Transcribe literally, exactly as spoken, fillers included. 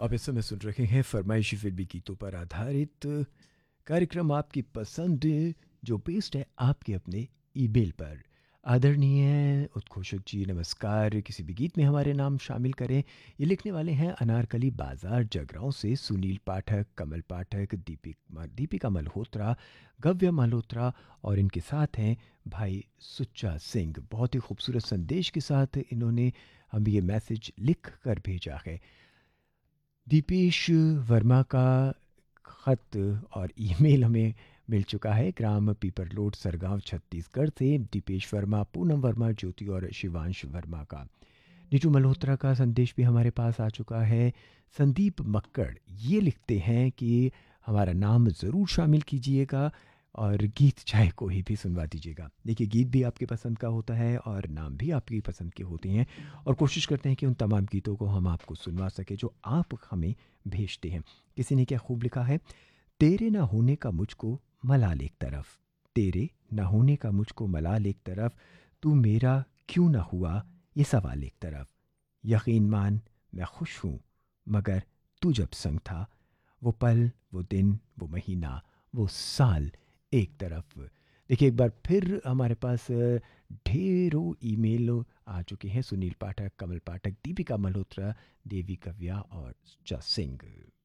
आप इस समय सुन रहे हैं फरमाइशी फिल्मी गीतों पर आधारित कार्यक्रम आपकी पसंद, जो बेस्ड है आपके अपने ईमेल पर। आदरणीय उत्कोषक जी नमस्कार। किसी भी गीत में हमारे नाम शामिल करें। ये लिखने वाले हैं अनारकली बाजार जगरांव से सुनील पाठक, कमल पाठक, दीपिक दीपिका मल्होत्रा, गव्य मल्होत्रा और इनके साथ हैं भाई सुच्चा सिंह। बहुत ही खूबसूरत संदेश के साथ इन्होंने हमें ये मैसेज लिख कर भेजा है। दीपेश वर्मा का ख़त और ईमेल हमें मिल चुका है। ग्राम पीपरलोड सरगांव छत्तीसगढ़ से दीपेश वर्मा, पूनम वर्मा, ज्योति और शिवांश वर्मा का। नीतू मल्होत्रा का संदेश भी हमारे पास आ चुका है। संदीप मक्कड़ ये लिखते हैं कि हमारा नाम ज़रूर शामिल कीजिएगा और गीत चाहे कोई भी सुनवा दीजिएगा। देखिए, गीत भी आपकी पसंद का होता है और नाम भी आपकी पसंद के होते हैं, और कोशिश करते हैं कि उन तमाम गीतों को हम आपको सुनवा सकें जो आप हमें भेजते हैं। किसी ने क्या खूब लिखा है, तेरे ना होने का मुझको मलाल एक तरफ, तेरे ना होने का मुझको मलाल एक तरफ, तू मेरा क्यों ना हुआ ये सवाल एक तरफ। यकीन मान मैं खुश हूँ मगर तू जब संग था, वो पल, वो दिन, वो महीना, वो साल एक तरफ। देखिए, एक बार फिर हमारे पास अ, ढेरों ईमेल आ चुके हैं। सुनील पाठक, कमल पाठक, दीपिका मल्होत्रा, देवी कव्या और सुच्चा सिंह।